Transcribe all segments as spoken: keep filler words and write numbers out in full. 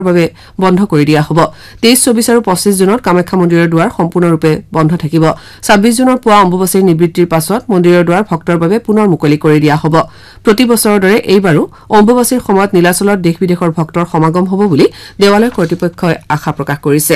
বাবে বন্ধ কৰি দিয়া হ'ব। তেইছ চৌবিছ আৰু পঁচিছ জুনত কামাখ্যা মন্দিৰৰ দুৱাৰ সম্পূৰ্ণৰূপে বন্ধ থাকিব। ছাব্বিছ জুনৰ পুৱা অম্বুবাচীৰ নিবৃত্তিৰ পাছত মন্দিৰৰ দুৱাৰ ভক্তৰ বাবে পুনৰ মুকলি কৰি দিয়া হ'ব। প্ৰতি বছৰৰ দৰে এইবাৰো অম্বুবাচীৰ সময়ত নীলাচলত দেশ বিদেশৰ ভক্তৰ সমাগম হ'ব বুলি দেৱালয় কৰ্তৃপক্ষই আশা প্ৰকাশ কৰিছে।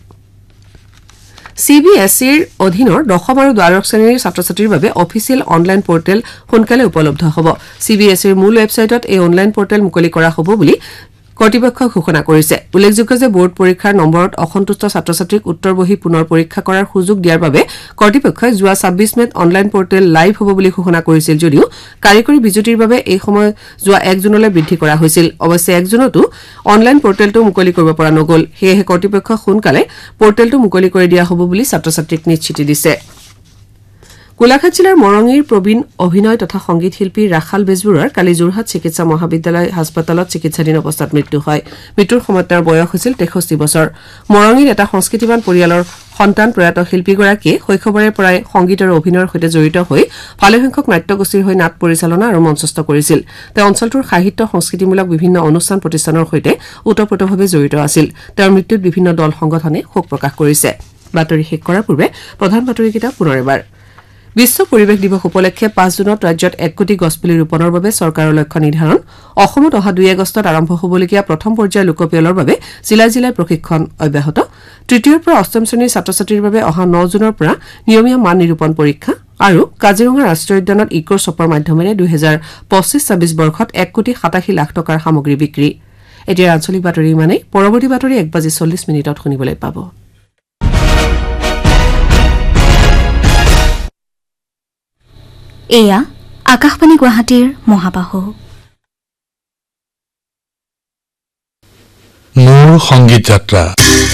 চি বি এছ ইৰ অধীনৰ দশম আৰু দ্বাদশ শ্ৰেণীৰ ছাত্ৰ ছাত্ৰীৰ বাবে অফিচিয়েল অনলাইন পৰ্টেল সোনকালে উপলব্ধ হ'ব। চি বি এছ ইৰ মূল ৱেবছাইটত এই অনলাইন পৰ্টেল মুকলি কৰা হ'ব বুলি কৰ্তৃপক্ষই ঘোষণা কৰিছে। উল্লেখযোগ্য যে বোৰ্ড পৰীক্ষাৰ নম্বৰত অসন্তুষ্ট ছাত্ৰ ছাত্ৰীক উত্তৰ বহি পুনৰ পৰীক্ষা কৰাৰ সুযোগ দিয়াৰ বাবে কৰ্তৃপক্ষই যোৱা ছাব্বিছ মেত অনলাইন পৰ্টেল লাইভ হ'ব বুলি ঘোষণা কৰিছিল যদিও কাৰিকৰী বিজুতিৰ বাবে এই সময় যোৱা এক জুনলৈ বৃদ্ধি কৰা হৈছিল। অৱশ্যে এক জুনতো অনলাইন পৰ্টেলটো মুকলি কৰিব পৰা নগ'ল। সেয়েহে কৰ্তৃপক্ষই সোনকালে পৰ্টেলটো মুকলি কৰি দিয়া হ'ব বুলি ছাত্ৰ ছাত্ৰীক নিশ্চিতি দিছে। গোলাঘাট জিলাৰ মৰঙীৰ প্ৰবীণ অভিনয় তথা সংগীত শিল্পী ৰাখাল বেজবৰুৱাৰ কালি যোৰহাট চিকিৎসা মহাবিদ্যালয় হাস্পতালত চিকিৎসাধীন অৱস্থাত মৃত্যু হয়। মৃত্যুৰ সময়ত তেওঁৰ বয়স হৈছিল তেষষ্ঠি বছৰ। মৰঙীৰ এটা সংস্কৃতিবান পৰিয়ালৰ সন্তান প্ৰয়াত শিল্পীগৰাকীয়ে শৈশৱৰে পৰাই সংগীত আৰু অভিনয়ৰ সৈতে জড়িত হৈ ভালেসংখ্যক নাট্যগোষ্ঠীৰ হৈ নাট পৰিচালনা আৰু মঞ্চস্থ কৰিছিল। তেওঁ অঞ্চলটোৰ সাহিত্য সংস্কৃতিমূলক বিভিন্ন অনুষ্ঠান প্ৰতিষ্ঠানৰ সৈতে ওতঃপ্ৰোতভাৱে জড়িত আছিল। তেওঁৰ মৃত্যুত বিভিন্ন দল সংগঠনে শোক প্ৰকাশ কৰিছে। বাতৰি শেষ কৰাৰ পূৰ্বে প্ৰধান বাতৰিকেইটা পুনৰ এবাৰ। বিশ্ব পৰিৱেশ দিৱস উপলক্ষে পাঁচ জুনত ৰাজ্যত এক কোটি গছপুলি ৰোপণৰ বাবে চৰকাৰৰ লক্ষ্য নিৰ্ধাৰণ। অসমত অহা দুই আগষ্টত আৰম্ভ হ'বলগীয়া প্ৰথম পৰ্যায়ৰ লোকপিয়লৰ বাবে জিলাই জিলাই প্ৰশিক্ষণ অব্যাহত। তৃতীয়ৰ পৰা অষ্টম শ্ৰেণীৰ ছাত্ৰ ছাত্ৰীৰ বাবে অহা ন জুনৰ পৰা নিয়মীয়া মান নিৰূপণ পৰীক্ষা আৰু কাজিৰঙা ৰাষ্ট্ৰীয় উদ্যানত ইকো শ্বপৰ মাধ্যমেৰে দুহেজাৰ পঁচিছ ছাব্বিছ বৰ্ষত এক কোটি সাতাশী লাখ টকাৰ সামগ্ৰী বিক্ৰী। এতিয়া আঞ্চলিক বাতৰি ইমানেই। পৰৱৰ্তী বাতৰি এক বাজি চল্লিছ মিনিটত শুনিবলৈ পাব। এয়া আকাশবাণী গুৱাহাটীৰ মহাবাহু। মোৰ সংগীত যাত্ৰা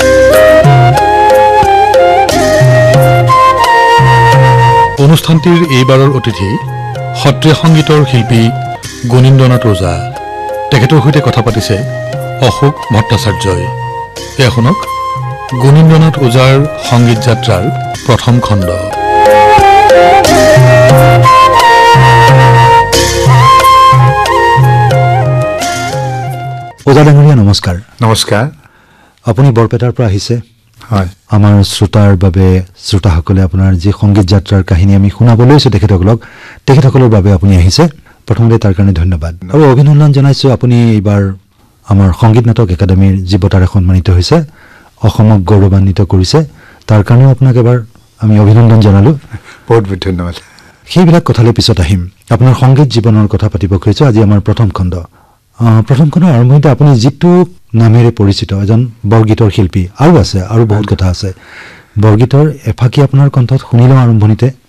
অনুষ্ঠানটিৰ এইবাৰৰ অতিথি সত্ৰীয়া সংগীতৰ শিল্পী গুণীন্দ্ৰনাথ ওজা। তেখেতৰ সৈতে কথা পাতিছে অশোক ভট্টাচাৰ্যই। এয়া শুনক গুণীন্দ্ৰনাথ ওজাৰ সংগীত যাত্ৰাৰ প্ৰথম খণ্ড। ওজা ডাঙৰীয়া নমস্কাৰ। নমস্কাৰ। আপুনি বৰপেটাৰ পৰা আহিছে। হয়, আমাৰ শ্ৰোতাৰ বাবে শ্ৰোতাসকলে আপোনাৰ যি সংগীত যাত্ৰাৰ কাহিনী আমি শুনাব লৈছোঁ তেখেতসকলক তেখেতসকলৰ বাবে আপুনি আহিছে। প্ৰথমতে তাৰ কাৰণে ধন্যবাদ আৰু অভিনন্দন জনাইছোঁ। আপুনি এইবাৰ আমাৰ সংগীত নাটক একাডেমীৰ যি বঁটাৰে সন্মানিত হৈছে, অসমক গৌৰৱান্বিত কৰিছে, তাৰ কাৰণেও আপোনাক এবাৰ আমি অভিনন্দন জনালোঁ। বহুত বহুত ধন্যবাদ। সেইবিলাক কথালৈ পিছত আহিম। আপোনাৰ সংগীত জীৱনৰ কথা পাতিব খুজিছোঁ। আজি আমাৰ প্ৰথম খণ্ড। প্ৰথম খণ্ডৰ আৰম্ভণিতে আপুনি যিটো নামেৰে পৰিচিত এজন বৰগীতৰ শিল্পী, আৰু আছে আৰু বহুত কথা আছে। বৰগীতৰ এফাকি আপোনাৰ কণ্ঠত শুনি লওঁ আৰম্ভণিতে।